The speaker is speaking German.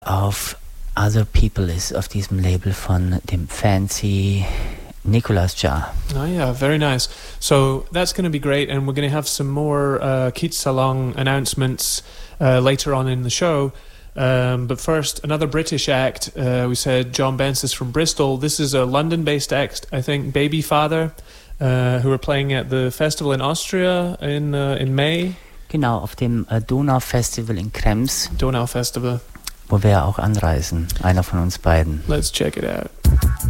auf Other People ist auf diesem Label von dem Fancy Nicolas Jaar. Oh yeah, very nice. So that's going to be great, and we're going to have some more Keats Salong announcements later on in the show. But first, another British act. We said John Bence is from Bristol. This is a London-based act, I think, Baby Father, who are playing at the festival in Austria in May. Genau, auf dem Donau-Festival in Krems. Donau Festival. Wo wir auch anreisen, einer von uns beiden. Let's check it out.